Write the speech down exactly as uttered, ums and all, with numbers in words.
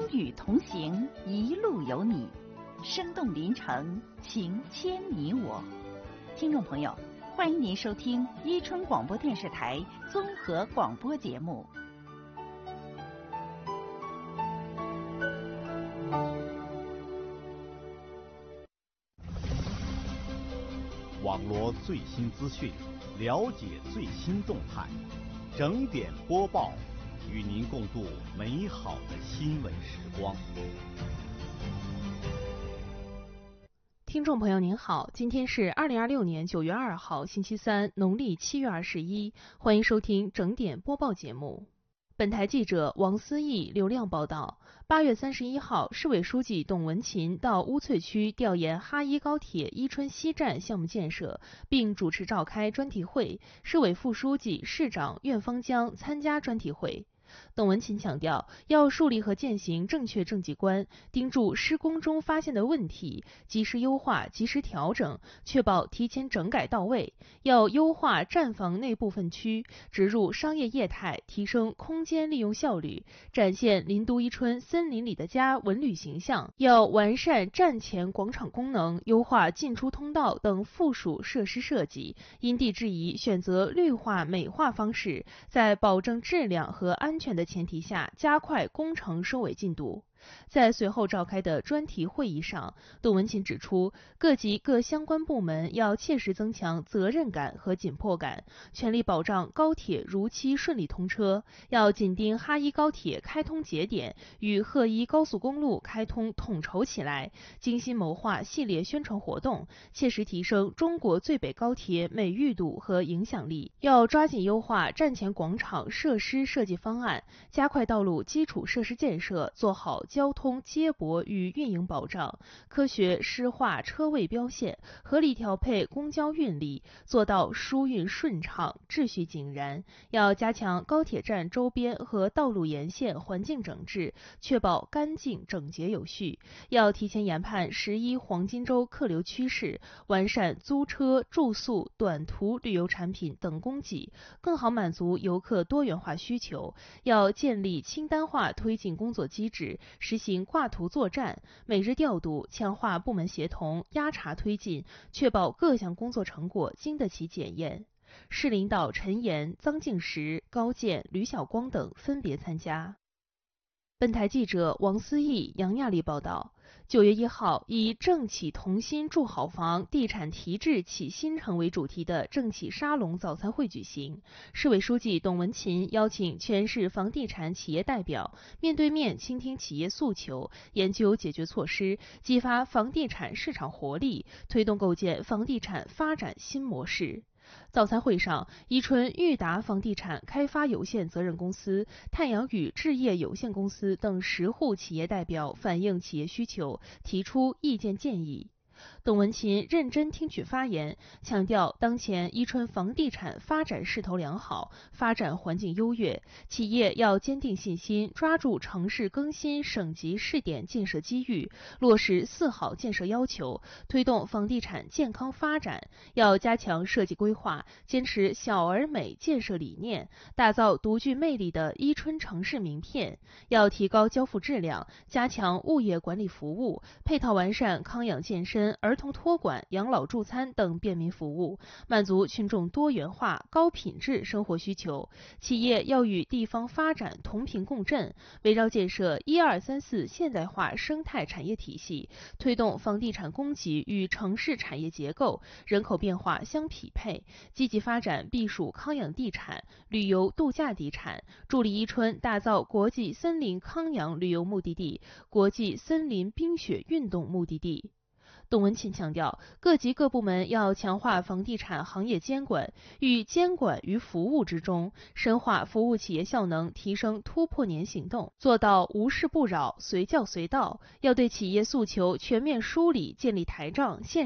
雨同行，一路有你，生动临城，情牵你我。听众朋友，欢迎您收听伊春广播电视台综合广播节目。 网罗最新资讯，了解最新动态，整点播报，与您共度美好的新闻时光。 听众朋友您好，今天是二零二六年九月二号星期三，农历七月二十一，欢迎收听整点播报节目。本台记者王思义、刘亮报道，八月三十一号，市委书记董文勤到乌翠区调研哈伊高铁伊春西站项目建设，并主持召开专题会，市委副书记、市长苑方江参加专题会。董文勤强调，要树立和践行正确政绩观，盯住施工中发现的问题，及时优化、及时调整，确保提前整改到位。要优化站房内部分区，植入商业业态，提升空间利用效率，展现林都伊春森林里的家文旅形象。要完善站前广场功能，优化进出通道等附属设施设计，因地制宜选择绿化美化方式，在保证质量和安全的前提下，加快工程收尾进度。在随后召开的专题会议上，董文勤指出，各级各相关部门要切实增强责任感和紧迫感，全力保障高铁如期顺利通车，要紧盯哈伊高铁开通节点与赫伊高速公路开通统筹起来，精心谋划系列宣传活动，切实提升中国最北高铁美誉度和影响力。要抓紧优化站前广场设施设计方案，加快道路基础设施建设，做好交通接驳与运营保障，科学施划车位标线，合理调配公交运力，做到疏运顺畅、秩序井然。要加强高铁站周边和道路沿线环境整治，确保干净整洁有序。要提前研判十一黄金周客流趋势，完善租车、住宿、短途旅游产品等供给，更好满足游客多元化需求。要建立清单化推进工作机制，实行挂图作战，每日调度，强化部门协同，压查推进，确保各项工作成果经得起检验。市领导陈岩、臧敬实、高健、吕晓光等分别参加。本台记者王思义、杨亚丽报道，九月一号，以政企同心筑好房，地产提质启新城为主题的政企沙龙早餐会举行。市委书记董文勤邀请全市房地产企业代表面对面倾听企业诉求，研究解决措施，激发房地产市场活力，推动构建房地产发展新模式。早餐会上，伊春裕达房地产开发有限责任公司、太阳雨置业有限公司等十户企业代表反映企业需求，提出意见建议。董文勤认真听取发言，强调当前伊春房地产发展势头良好，发展环境优越，企业要坚定信心，抓住城市更新省级试点建设机遇，落实四好建设要求，推动房地产健康发展。要加强设计规划，坚持小而美建设理念，打造独具魅力的伊春城市名片。要提高交付质量，加强物业管理服务，配套完善康养健身、儿童托管、养老助餐等便民服务，满足群众多元化、高品质生活需求。企业要与地方发展同频共振，围绕建设一二三四现代化生态产业体系，推动房地产供给与城市产业结构、人口变化相匹配，积极发展避暑康养地产、旅游度假地产，助力伊春打造国际森林康养旅游目的地、国际森林冰雪运动目的地。董文勤强调，各级各部门要强化房地产行业监管，与监管于服务之中，深化服务企业效能，提升突破年行动，做到无事不扰、随叫随到。要对企业诉求全面梳理，建立台账，线